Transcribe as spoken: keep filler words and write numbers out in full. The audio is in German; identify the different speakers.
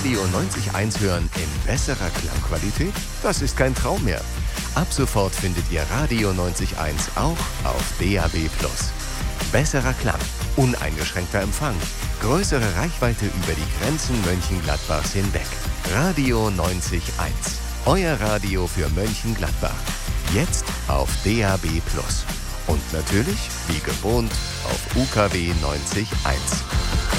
Speaker 1: Radio neunzig Komma eins hören in besserer Klangqualität? Das ist kein Traum mehr. Ab sofort findet ihr Radio neunzig Komma eins auch auf D A B plus. Besserer Klang, uneingeschränkter Empfang, größere Reichweite über die Grenzen Mönchengladbachs hinweg. Radio neunzig Komma eins. Euer Radio für Mönchengladbach. Jetzt auf D A B plus. Und natürlich, wie gewohnt, auf U K W neunzig Komma eins.